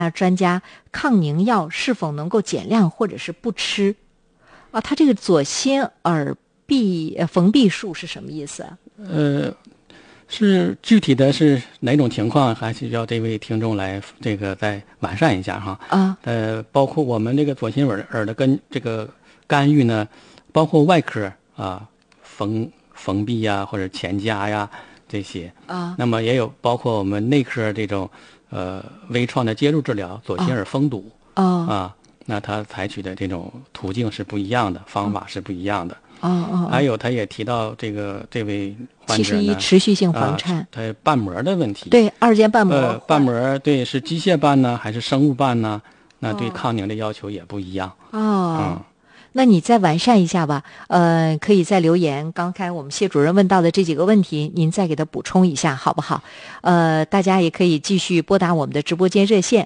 专家抗凝药是否能够减量或者是不吃啊？他这个左心耳缝壁术是什么意思啊？ 是具体的是哪种情况，还需要这位听众来这个再完善一下哈。 啊， 包括我们这个左心耳的跟这个干预呢，包括外科啊，缝壁呀或者前夹呀这些啊， 那么也有包括我们内科这种微创的介入治疗，左心耳封堵啊，那它采取的这种途径是不一样的，方法是不一样的。还有他也提到这位患者呢， 持续性房颤， 他瓣膜的问题。 对，二尖瓣膜。 瓣膜对是机械瓣呢，还是生物瓣呢？那对抗凝的要求也不一样。 那你再完善一下吧，可以再留言。刚才我们谢主任问到的这几个问题，您再给他补充一下，好不好？大家也可以继续拨打我们的直播间热线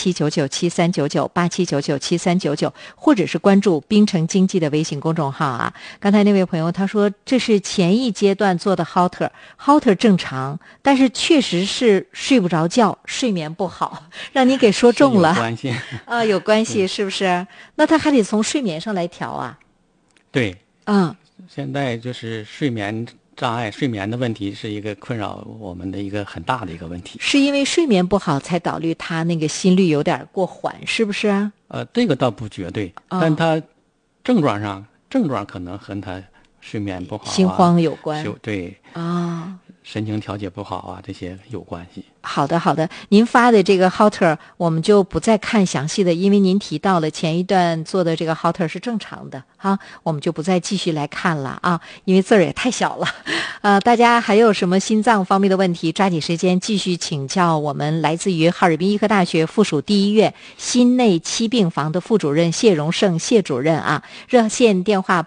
8799739987997399，或者是关注滨城经济的微信公众号啊。刚才那位朋友他说，这是前一阶段做的 Holter 正常，但是确实是睡不着觉，睡眠不好，让你给说中了。 有关系啊，有关系是不是？那他还得从睡眠上来调啊。 对，现在就是睡眠障碍，睡眠的问题是一个困扰我们的一个很大的一个问题。 是因为睡眠不好才导致他那个心率有点过缓，是不是啊？ 这个倒不绝对，但他症状可能和他睡眠不好、 心慌有关。 对神经调节不好啊，这些有关系。 好的，您发的这个 Holter 我们就不再看详细的，因为您提到了前一段做的这个 Holter 是正常的哈，我们就不再继续来看了啊，因为字儿也太小了。大家还有什么心脏方面的问题，抓紧时间继续请教我们来自于哈尔滨医科大学附属第一医院心内期病房的副主任谢荣胜谢主任啊，热线电话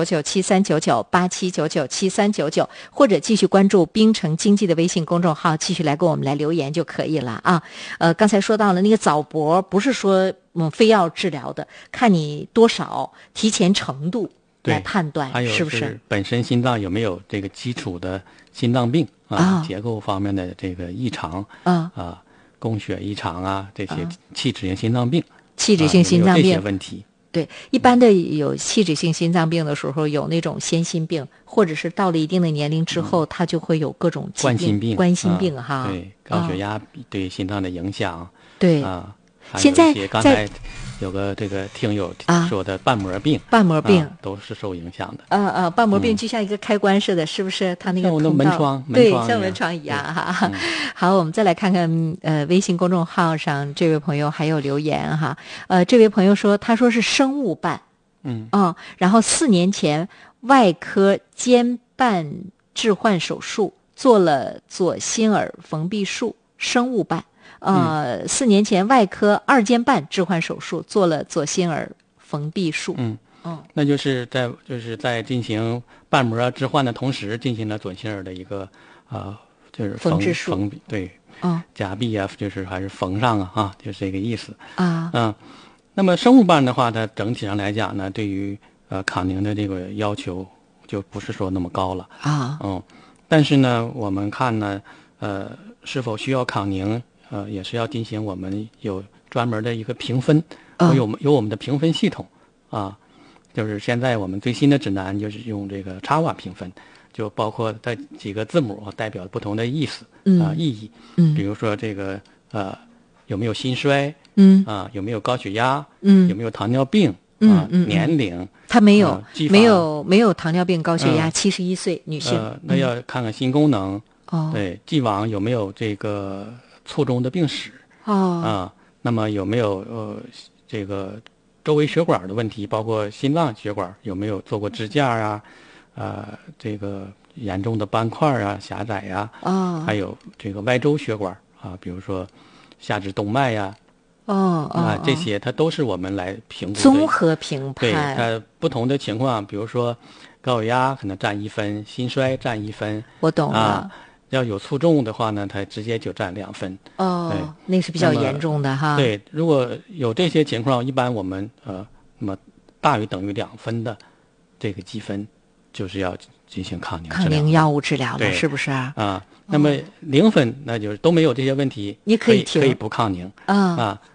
8799739987997399，或者继续关注滨城经济的微信公众号，继续来给我们来留言就可以了啊。刚才说到了那个早搏，不是说非要治疗的，看你多少提前程度来判断，是不是本身心脏有没有这个基础的心脏病结构方面的这个异常供血异常啊，这些器质性心脏病， 器质性心脏病这些问题。 对，一般的有器质性心脏病的时候，有那种先心病，或者是到了一定的年龄之后，它就会有各种冠心病哈。 对，高血压对心脏的影响。 对现在刚才有个这个听友说的瓣膜病，都是受影响的。 瓣膜病就像一个开关似的，是不是？它那个像我的门窗， 对，像门窗一样哈。好，我们再来看看微信公众号上这位朋友还有留言哈。这位朋友说，他说是生物瓣，然后4年前外科间瓣置换手术做了左心耳缝壁术，生物瓣。4年前外科二尖瓣置换手术做了左心耳缝壁术。 那就是在进行瓣膜置换的同时，进行了左心耳的一个就是缝制术。 对，夹壁啊，就是还是缝上就是这个意思啊。 那么生物瓣的话，它整体上来讲呢，对于抗凝的这个要求就不是说那么高了但是呢，我们看呢，是否需要抗凝？也是要进行我们有专门的一个评分，有我们的评分系统就是现在我们最新的指南就是用这个插瓦评分，就包括这几个字母代表不同的意思意义。比如说这个有没有心衰，有没有高血压，有没有糖尿病，年龄他没有糖尿病高血压，71岁女性。 那要看看心功能，对，既往有没有这个卒中的病史那么有没有这个周围血管的问题，包括心脏血管有没有做过支架这个严重的斑块狭窄还有这个外周血管比如说下肢动脉这些它都是我们来评估的综合评判。 对，它不同的情况，比如说高血压可能占1分，心衰占1分。 我懂了。 要有卒中的话呢，它直接就占2分。 那是比较严重的哈。 对，如果有这些情况，一般我们那么大于等于2分的这个积分，就是要进行抗凝药物治疗的，是不是那么0分那就是都没有这些问题， 你可以不抗凝啊。